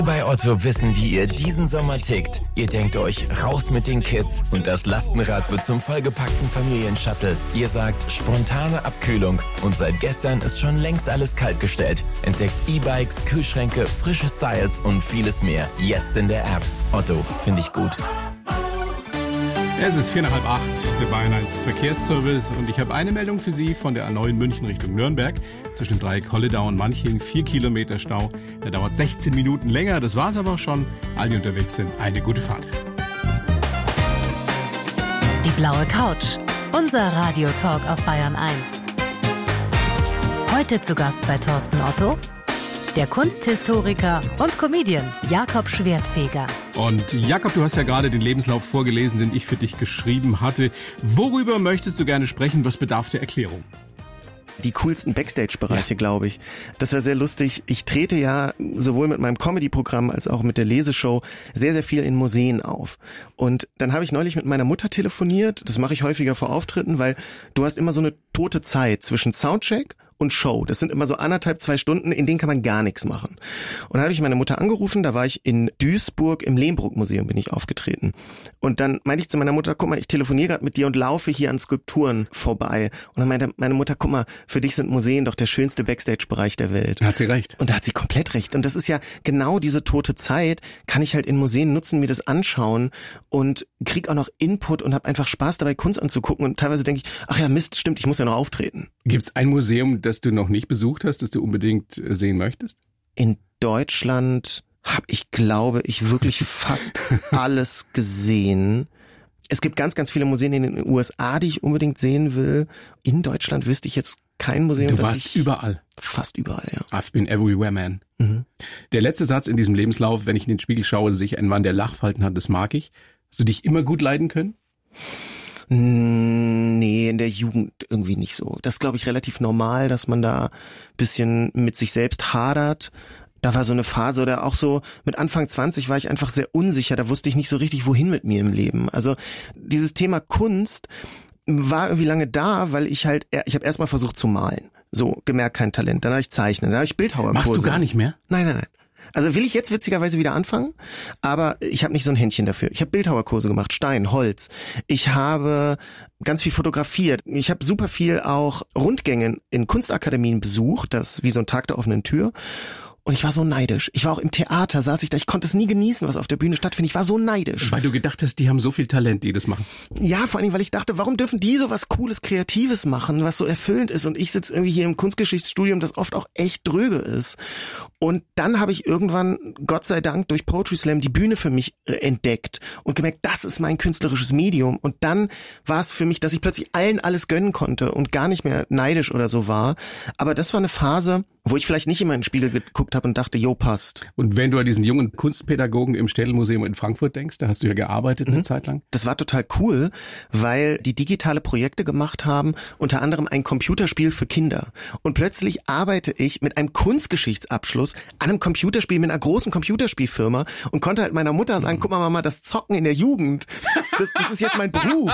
Bei Otto wissen, wie ihr diesen Sommer tickt. Ihr denkt euch, raus mit den Kids und das Lastenrad wird zum vollgepackten Familienshuttle. Ihr sagt, spontane Abkühlung und seit gestern ist schon längst alles kaltgestellt. Entdeckt E-Bikes, Kühlschränke, frische Styles und vieles mehr. Jetzt in der App. Otto, finde ich gut. Es ist 7:45, der Bayern 1 Verkehrsservice und ich habe eine Meldung für Sie von der A9 München Richtung Nürnberg. Zwischen dem Dreieck Holledau und Manching 4 Kilometer Stau. Der dauert 16 Minuten länger, das war's aber auch schon. Alle, die unterwegs sind, eine gute Fahrt. Die blaue Couch, unser Radiotalk auf Bayern 1. Heute zu Gast bei Thorsten Otto, der Kunsthistoriker und Comedian Jakob Schwertfeger. Und Jakob, du hast ja gerade den Lebenslauf vorgelesen, den ich für dich geschrieben hatte. Worüber möchtest du gerne sprechen? Was bedarf der Erklärung? Die coolsten Backstage-Bereiche, glaube ich. Das wäre sehr lustig. Ich trete ja sowohl mit meinem Comedy-Programm als auch mit der Leseshow sehr, sehr viel in Museen auf. Und dann habe ich neulich mit meiner Mutter telefoniert. Das mache ich häufiger vor Auftritten, weil du hast immer so eine tote Zeit zwischen Soundcheck und Show. Das sind immer so 1,5-2 Stunden, in denen kann man gar nichts machen. Und dann habe ich meine Mutter angerufen, da war ich in Duisburg im Lehmbruck-Museum, bin ich aufgetreten. Und dann meinte ich zu meiner Mutter, guck mal, ich telefoniere gerade mit dir und laufe hier an Skulpturen vorbei. Und dann meinte meine Mutter, guck mal, für dich sind Museen doch der schönste Backstage-Bereich der Welt. Da hat sie recht. Und da hat sie komplett recht. Und das ist ja genau diese tote Zeit, kann ich halt in Museen nutzen, mir das anschauen und krieg auch noch Input und habe einfach Spaß dabei, Kunst anzugucken. Und teilweise denke ich, ach ja, Mist, stimmt, ich muss ja noch auftreten. Gibt's ein Museum, das du noch nicht besucht hast, das du unbedingt sehen möchtest? In Deutschland habe ich, glaube ich, wirklich fast alles gesehen. Es gibt ganz, ganz viele Museen in den USA, die ich unbedingt sehen will. In Deutschland wüsste ich jetzt kein Museum. Du warst überall. Fast überall, ja. I've been everywhere, man. Mhm. Der letzte Satz in diesem Lebenslauf, wenn ich in den Spiegel schaue, sehe ich einen Mann, der Lachfalten hat, das mag ich. Hast du dich immer gut leiden können? Nee, in der Jugend irgendwie nicht so. Das ist, glaube ich, relativ normal, dass man da ein bisschen mit sich selbst hadert. Da war so eine Phase oder auch so mit Anfang 20 war ich einfach sehr unsicher. Da wusste ich nicht so richtig, wohin mit mir im Leben. Also dieses Thema Kunst war irgendwie lange da, weil ich habe erstmal versucht zu malen. So, gemerkt, kein Talent. Dann habe ich zeichnen, dann habe ich Bildhauerkurse. Machst du gar nicht mehr? Nein. Also will ich jetzt witzigerweise wieder anfangen, aber ich habe nicht so ein Händchen dafür. Ich habe Bildhauerkurse gemacht, Stein, Holz. Ich habe ganz viel fotografiert. Ich habe super viel auch Rundgänge in Kunstakademien besucht, das wie so ein Tag der offenen Tür. Und ich war so neidisch. Ich war auch im Theater, saß ich da. Ich konnte es nie genießen, was auf der Bühne stattfindet. Ich war so neidisch. Weil du gedacht hast, die haben so viel Talent, die das machen. Ja, vor allem, weil ich dachte, warum dürfen die so was Cooles, Kreatives machen, was so erfüllend ist? Und ich sitze irgendwie hier im Kunstgeschichtsstudium, das oft auch echt dröge ist. Und dann habe ich irgendwann, Gott sei Dank, durch Poetry Slam die Bühne für mich entdeckt und gemerkt, das ist mein künstlerisches Medium. Und dann war es für mich, dass ich plötzlich allen alles gönnen konnte und gar nicht mehr neidisch oder so war. Aber das war eine Phase, wo ich vielleicht nicht immer in den Spiegel geguckt habe und dachte, jo, passt. Und wenn du an diesen jungen Kunstpädagogen im Städelmuseum in Frankfurt denkst, da hast du ja gearbeitet eine Zeit lang. Das war total cool, weil die digitale Projekte gemacht haben, unter anderem ein Computerspiel für Kinder. Und plötzlich arbeite ich mit einem Kunstgeschichtsabschluss an einem Computerspiel mit einer großen Computerspielfirma und konnte halt meiner Mutter sagen, guck mal Mama, das Zocken in der Jugend, das ist jetzt mein Beruf.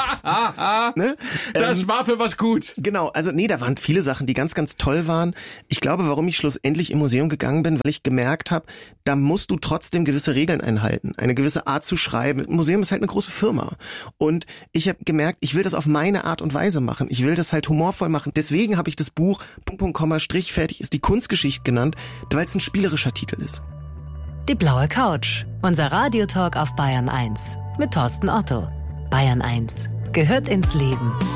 Ne? Das war für was gut. Genau, also nee, da waren viele Sachen, die ganz, ganz toll waren. Ich glaube, warum ich schlussendlich im Museum gegangen bin, weil ich gemerkt habe, da musst du trotzdem gewisse Regeln einhalten, eine gewisse Art zu schreiben. Ein Museum ist halt eine große Firma. Und ich habe gemerkt, ich will das auf meine Art und Weise machen. Ich will das halt humorvoll machen. Deswegen habe ich das Buch Strich fertig ist die Kunstgeschichte genannt, weil es ein spielerischer Titel ist. Die blaue Couch, unser Radiotalk auf Bayern 1 mit Thorsten Otto. Bayern 1 gehört ins Leben.